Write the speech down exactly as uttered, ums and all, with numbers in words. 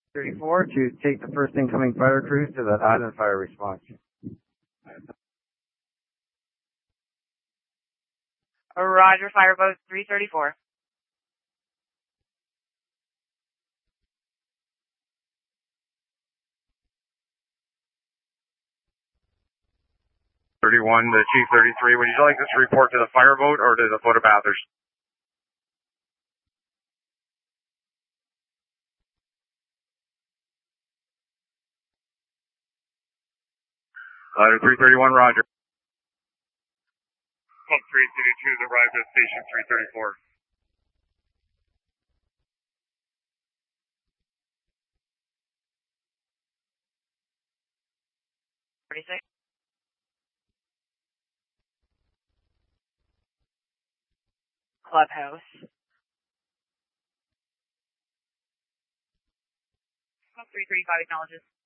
thirty-four to take the first incoming fire crews to that island fire response. Roger, fireboat three thirty-four. thirty-one to Chief thirty-three, would you like this to report to the fireboat or to the Florida Bathurst? Ladder three thirty-one, roger. Club three City two has arrived at station three thirty-four. thirty-six. Clubhouse. Club three thirty-five acknowledges.